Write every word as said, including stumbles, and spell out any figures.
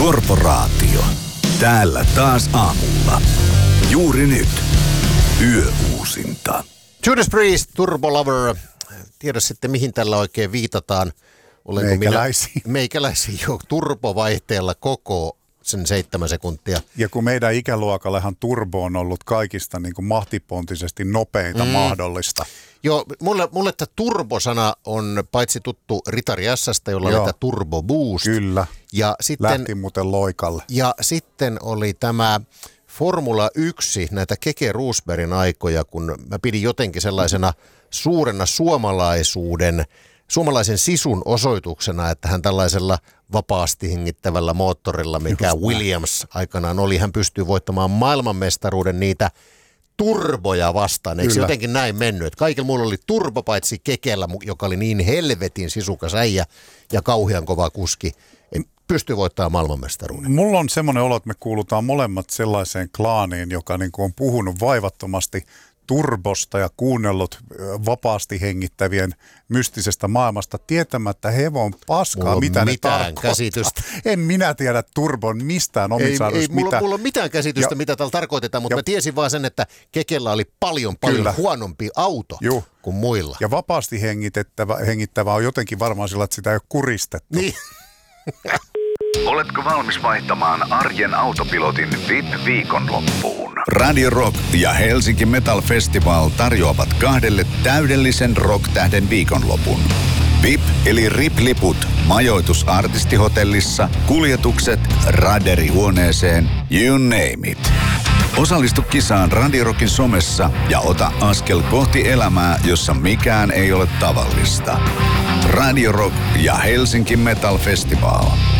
Korporaatio. Täällä taas aamulla. Juuri nyt. Yöuusinta. Judas Priest, Turbo Lover. Tiedä sitten, mihin tällä oikein viitataan. Olenko Meikäläisiin. Minä, meikäläisiin jo turbovaihteella koko sen seitsemän sekuntia. Ja kun meidän ikäluokallehan turbo on ollut kaikista niin kuin mahtipontisesti nopeinta mm. mahdollista. Joo, mulle, mulle tämä turbosana on paitsi tuttu Ritari S:stä, jolla Joo. oli tämä Turbo Boost. Kyllä, ja sitten, lähti muuten loikalle. Ja sitten oli tämä Formula yksi, näitä Keke Roosbergin aikoja, kun mä pidin jotenkin sellaisena suurena suomalaisuuden, suomalaisen sisun osoituksena, että hän tällaisella vapaasti hengittävällä moottorilla, mikä Just Williams aikanaan oli, hän pystyy voittamaan maailmanmestaruuden niitä turboja vastaan. Eikö se jotenkin näin mennyt? Että kaikilla mulla oli turbo paitsi Kekellä, joka oli niin helvetin sisukas äijä ja kauhean kova kuski, että pystyy voittamaan maailmanmestaruuden. Mulla on semmoinen olo, että me kuulutaan molemmat sellaiseen klaaniin, joka niin kuin on puhunut vaivattomasti turbosta ja kuunnellut vapaasti hengittävien mystisestä maailmasta tietämättä hevon paskaa, mitä ne tarkoittaa. Käsitystä. En minä tiedä turbon mistään omisarvoista. Ei, ei mulla, mulla on mitään käsitystä, ja, mitä tällä tarkoitetaan, mutta ja, mä tiesin vaan sen, että Kekellä oli paljon, paljon kyllä. huonompi auto Juh. kuin muilla. Ja vapaasti hengittävä, hengittävä on jotenkin varmaan sillä, että sitä ei ole kuristettu. Niin. Oletko valmis vaihtamaan arjen autopilotin V I P-viikonloppuun? Radio Rock ja Helsinki Metal Festival tarjoavat kahdelle täydellisen rock-tähden viikonlopun. V I P eli R I P-liput, majoitus artistihotellissa, kuljetukset, raderihuoneeseen, you name it. Osallistu kisaan Radio Rockin somessa ja ota askel kohti elämää, jossa mikään ei ole tavallista. Radio Rock ja Helsinki Metal Festival.